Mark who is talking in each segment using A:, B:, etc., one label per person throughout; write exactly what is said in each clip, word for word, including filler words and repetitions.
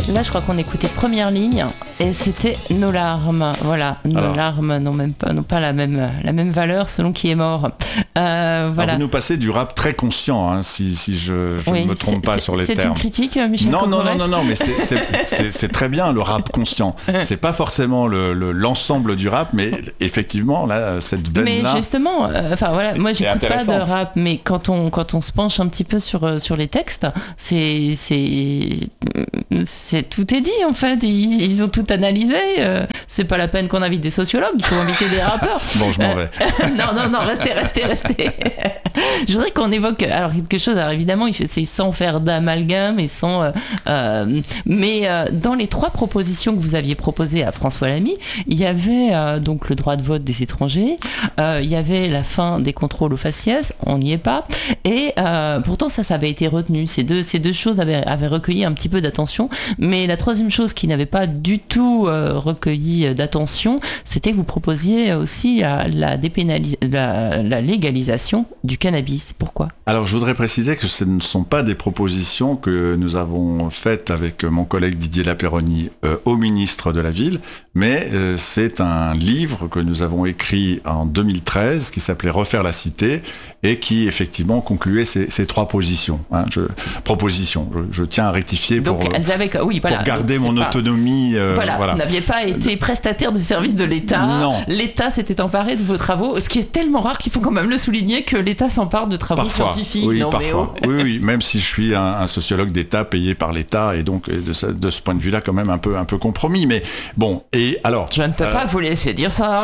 A: là, je crois qu'on écoutait Première Ligne et c'était Nos larmes. Voilà, Nos Alors, larmes n'ont même pas, n'ont pas la même, la même valeur selon qui est mort. Euh, voilà.
B: Alors vous nous passez du rap très conscient, hein, si, si je, je
A: oui,
B: ne me trompe pas sur les
A: c'est
B: termes.
A: C'est une critique, Michel
B: Non, non, non,
A: Courrèges
B: non, non, mais c'est, c'est, c'est, c'est très bien le rap conscient. C'est pas forcément le, le, l'ensemble du rap, mais effectivement, là, cette veine-là...
A: Mais justement, enfin euh, voilà, moi j'écoute pas de rap, mais quand on, quand on se penche un petit peu sur, sur les textes, c'est, c'est, c'est tout est dit en fait. Ils, ils ont tout analysé. Euh, c'est pas la peine qu'on invite des sociologues, il faut inviter des rappeurs.
B: Bon, je m'en vais.
A: Euh, non, non, non, restez, restez, restez. Je voudrais qu'on évoque alors quelque chose. Alors évidemment, c'est sans faire d'amalgame et sans. Euh, euh, mais euh, dans les trois propositions que vous aviez proposées à François Lamy, il y avait euh, donc le droit de vote des étrangers. Euh, il y avait la fin des contrôles au faciès. On n'y est pas. Et euh, pourtant, ça, ça avait été retenu. Ces deux, ces deux choses avaient, avaient recueilli un petit peu d'attention. Mais la troisième chose qui n'avait pas du tout euh, recueilli d'attention, c'était que vous proposiez aussi la, la, dépénalis- la, la légalisation du cannabis. Pourquoi ?
B: Alors, je voudrais préciser que ce ne sont pas des propositions que nous avons faites avec mon collègue Didier Lapeyronie euh, au ministre de la Ville, mais euh, c'est un livre que nous avons écrit en deux mille treize qui s'appelait « Refaire la cité » et qui, effectivement, concluait ces, ces trois positions. Hein, je, propositions. Je, je tiens à rectifier pour,
A: Donc, elles avaient, oui, voilà,
B: pour garder mon
A: pas,
B: autonomie. Euh,
A: voilà,
B: voilà,
A: vous n'aviez pas été prestataire du service de l'État.
B: Non.
A: L'État s'était emparé de vos travaux, ce qui est tellement rare qu'il faut quand même le souligner que l'État s'empare de travaux
B: parfois,
A: scientifiques.
B: Oui,
A: non,
B: parfois.
A: Mais oh.
B: oui, oui, même si je suis un, un sociologue d'État payé par l'État et donc de ce, de ce point de vue-là quand même un peu, un peu compromis. Mais bon, et alors...
A: Je ne peux euh, pas vous laisser dire ça.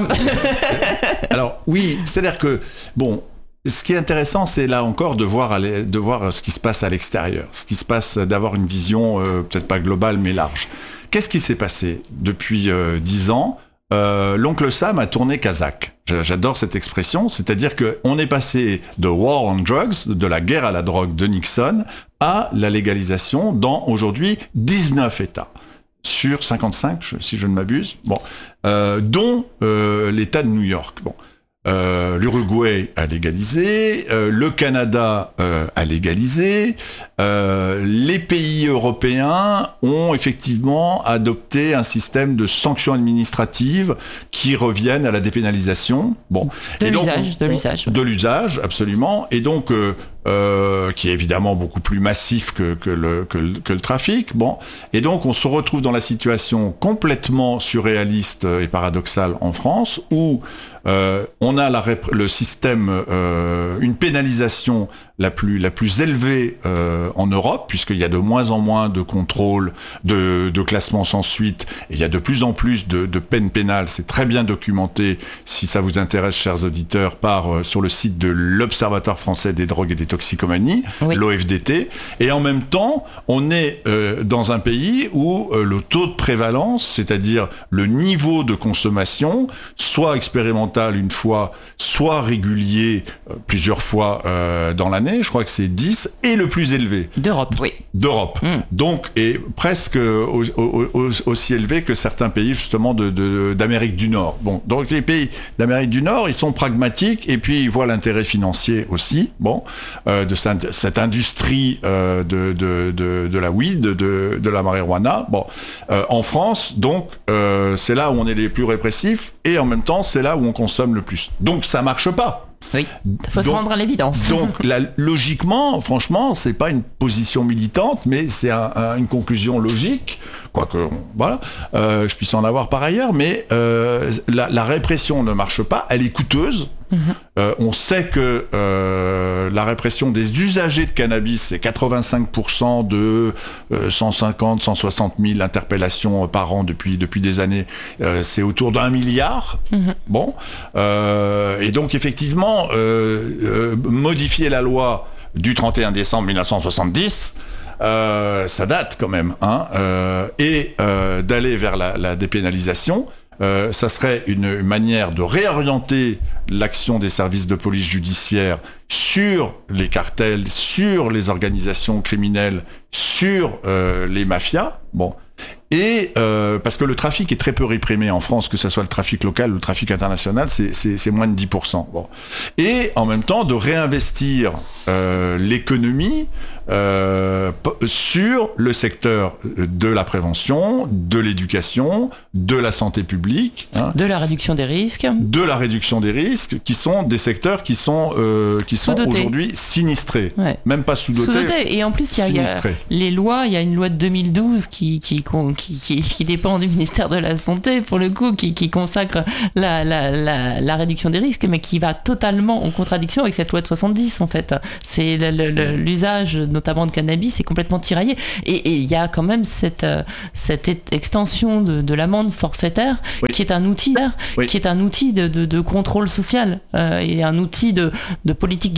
B: Alors oui, c'est-à-dire que, bon... Ce qui est intéressant, c'est là encore de voir, de voir ce qui se passe à l'extérieur, ce qui se passe, d'avoir une vision euh, peut-être pas globale mais large. Qu'est-ce qui s'est passé depuis euh, dix ans euh, L'oncle Sam a tourné Kazakh. J'adore cette expression, c'est-à-dire qu'on est passé de War on Drugs, de la guerre à la drogue de Nixon, à la légalisation dans aujourd'hui dix-neuf États. Sur cinquante-cinq, si je ne m'abuse, bon, euh, dont euh, l'État de New York. Bon. Euh, l'Uruguay a légalisé, euh, le Canada euh, a légalisé, euh, les pays européens ont effectivement adopté un système de sanctions administratives qui reviennent à la dépénalisation. Bon,
A: de
B: et donc,
A: l'usage,
B: on,
A: de l'usage,
B: de l'usage, absolument, et donc euh, euh, qui est évidemment beaucoup plus massif que, que, le, que, le, que le trafic. Bon, et donc on se retrouve dans la situation complètement surréaliste et paradoxale en France où Euh, on a la rép- le système, euh, une pénalisation la plus, la plus élevée euh, en Europe, puisqu'il y a de moins en moins de contrôles, de, de classements sans suite, et il y a de plus en plus de, de peines pénales. C'est très bien documenté, si ça vous intéresse, chers auditeurs, par, euh, sur le site de l'Observatoire français des drogues et des toxicomanies, oui. l'O F D T. Et en même temps, on est euh, dans un pays où euh, le taux de prévalence, c'est-à-dire le niveau de consommation, soit expérimental une fois, soit régulier euh, plusieurs fois euh, dans l'année, je crois que c'est dix, et le plus élevé.
A: D'Europe, oui.
B: D'Europe. Mm. Donc, et presque au, au, au, aussi élevé que certains pays, justement, de, de, d'Amérique du Nord. Bon, donc les pays d'Amérique du Nord, ils sont pragmatiques, et puis ils voient l'intérêt financier aussi, bon, euh, de cette, cette industrie euh, de, de, de, de la weed, de, de la marijuana. Bon, euh, en France, donc, euh, c'est là où on est les plus répressifs, et en même temps, c'est là où on consomme le plus. Donc, ça marche pas.
A: Oui, il faut donc, se rendre à l'évidence.
B: Donc, la, logiquement, franchement, c'est pas une position militante, mais c'est un, un, une conclusion logique, quoique, voilà, euh, je puisse en avoir par ailleurs, mais euh, la, la répression ne marche pas, elle est coûteuse. Mmh. Euh, on sait que euh, la répression des usagers de cannabis, c'est quatre-vingt-cinq pour cent de euh, cent cinquante, cent soixante mille interpellations par an depuis, depuis des années. Euh, c'est autour d'un milliard. Mmh. Bon. Euh, et donc, effectivement, euh, euh, modifier la loi du trente et un décembre mille neuf cent soixante-dix, euh, ça date quand même. Hein, euh, et euh, d'aller vers la, la dépénalisation, Euh, ça serait une manière de réorienter l'action des services de police judiciaire sur les cartels, sur les organisations criminelles, sur euh, les mafias. Bon. Et euh, parce que le trafic est très peu réprimé en France, que ce soit le trafic local ou le trafic international, c'est, c'est, c'est moins de dix pour cent. Bon. Et en même temps, de réinvestir euh, l'économie euh, p- sur le secteur de la prévention, de l'éducation, de la santé publique, hein,
A: De la réduction des risques.
B: de la réduction des risques, qui sont des secteurs qui sont, euh, qui sont
A: Sous-dotés.
B: aujourd'hui sinistrés.
A: Ouais.
B: Même pas sous-dotés.
A: Sous-doté. Et en plus, il y a, il y a
B: Sinistrés.
A: les lois, il y a une loi de deux mille douze qui, qui, qui, qui, qui dépend du ministère de la Santé, pour le coup, qui, qui consacre la, la, la, la réduction des risques, mais qui va totalement en contradiction avec cette loi de soixante-dix, en fait. C'est le- le- le- l'usage, notamment de cannabis, est complètement tiraillé. Et et il y a quand même cette, euh, cette é- extension de, de l'amende forfaitaire,
B: Oui.
A: qui est un outil,
B: Oui.
A: qui est un outil de, de, de contrôle social, euh, et un outil de, de politique